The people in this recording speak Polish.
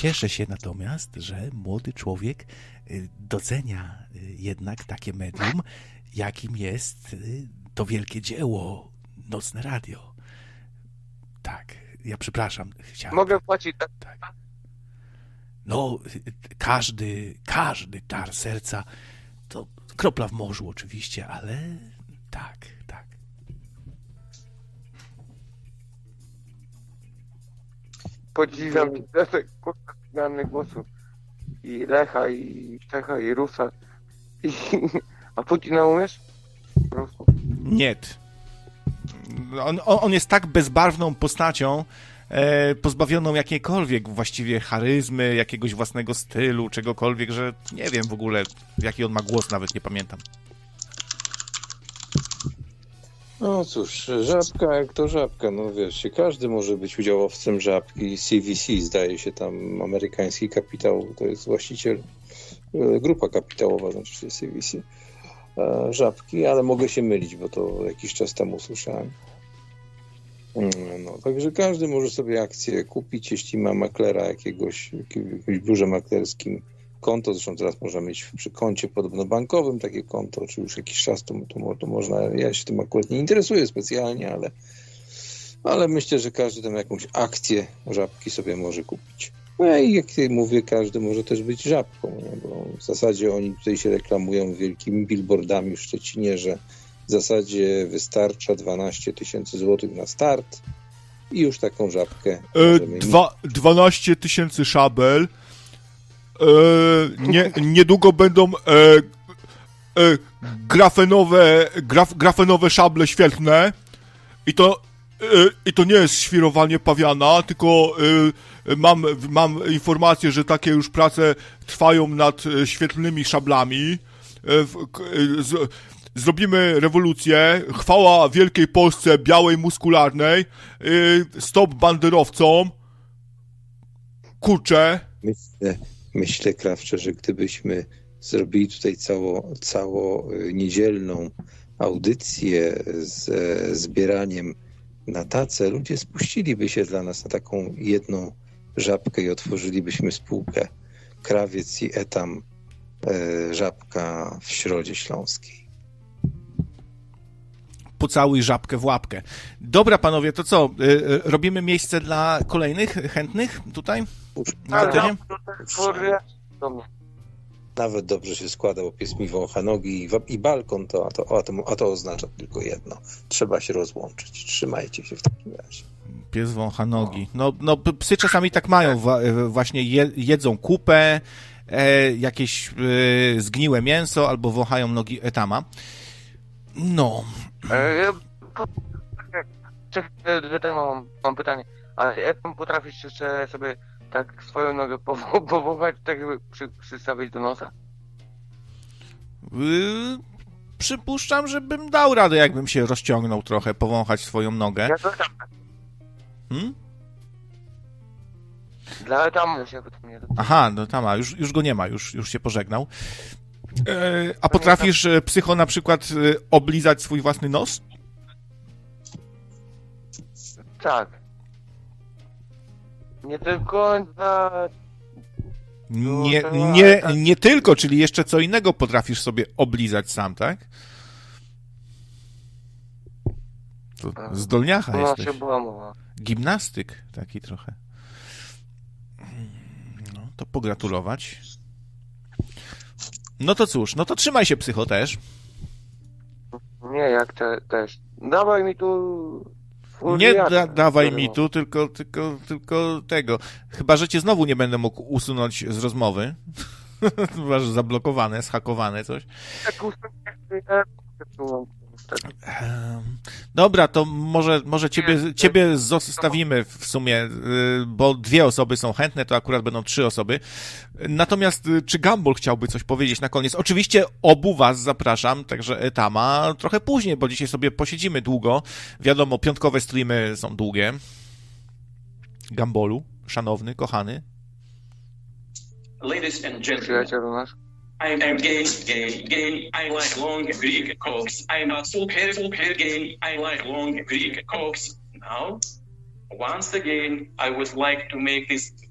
Cieszę się natomiast, że młody człowiek docenia jednak takie medium, jakim jest to wielkie dzieło Nocne Radio. Tak, ja przepraszam. Mogę płacić tak. No, każdy dar serca to kropla w morzu oczywiście, ale tak. Podziwiam zmiany głosu i Lecha, i Czecha, i Rusa. A Putina umiesz? Nie. On jest tak bezbarwną postacią, pozbawioną jakiejkolwiek właściwie charyzmy, jakiegoś własnego stylu, czegokolwiek, że nie wiem w ogóle, jaki on ma głos, nawet nie pamiętam. No cóż, Żabka jak to Żabka, no wiesz, każdy może być udziałowcem Żabki. CVC, zdaje się tam, amerykański kapitał, to jest właściciel, grupa kapitałowa, znaczy CVC, Żabki, ale mogę się mylić, bo to jakiś czas temu słyszałem. No, także każdy może sobie akcję kupić, jeśli ma maklera jakiegoś biurze maklerskim konto, zresztą teraz można mieć przy koncie podobno bankowym takie konto, czy już jakiś czas to można, ja się tym akurat nie interesuję specjalnie, ale myślę, że każdy tam jakąś akcję Żabki sobie może kupić. No i jak mówię, każdy może też być Żabką, nie? Bo w zasadzie oni tutaj się reklamują wielkimi billboardami w Szczecinie, że w zasadzie wystarcza 12 000 złotych na start i już taką Żabkę 12 000 szabel. Niedługo będą grafenowe szable świetlne i to nie jest świrowanie pawiana, tylko mam informację, że takie już prace trwają nad świetlnymi szablami. Zrobimy rewolucję, chwała wielkiej Polsce białej, muskularnej, stop banderowcom, kurczę. Myślę, Krawcze, że gdybyśmy zrobili tutaj cało niedzielną audycję z zbieraniem na tacę, ludzie spuściliby się dla nas na taką jedną Żabkę i otworzylibyśmy spółkę Krawiec i Etam Żabka w Środzie Śląskiej. Pocałuj Żabkę w łapkę. Dobra, panowie, to co? Robimy miejsce dla kolejnych chętnych tutaj? Nawet dobrze się składa, bo pies mi wącha nogi i balkon, a to oznacza tylko jedno. Trzeba się rozłączyć. Trzymajcie się w takim razie. Pies wącha nogi. No psy czasami tak mają. Właśnie jedzą kupę, jakieś zgniłe mięso albo wąchają nogi Etama. No. Mam pytanie. A jak potrafisz jeszcze sobie tak swoją nogę powąchać, tak jakby przystawić do nosa? Przypuszczam, że bym dał radę, jakbym się rozciągnął trochę, powąchać swoją nogę. Ja to tam. Dla Etamu się pytanie. Aha, no Tama, już go nie ma, już się pożegnał. A potrafisz, psycho, na przykład oblizać swój własny nos? Tak. Nie tylko dla... Nie tylko, czyli jeszcze co innego potrafisz sobie oblizać sam, tak? To zdolniacha jesteś. Gimnastyk taki trochę. No, to pogratulować. No to cóż, no to trzymaj się, psycho, też. Nie, jak też. Dawaj mi tu... Nie dawaj mi tu, tylko tego. Chyba, że cię znowu nie będę mógł usunąć z rozmowy. Masz zablokowane, zhakowane coś. Dobra, to może ciebie zostawimy w sumie, bo 2 osoby są chętne, to akurat będą 3 osoby. Natomiast czy Gumball chciałby coś powiedzieć na koniec? Oczywiście obu was zapraszam, także Etama trochę później, bo dzisiaj sobie posiedzimy długo. Wiadomo, piątkowe streamy są długie. Gumballu, szanowny, kochany. Ladies and gentlemen. I'm gay. I like long Greek cocks. I'm super gay. I like long Greek cocks. Now, once again, I would like to make this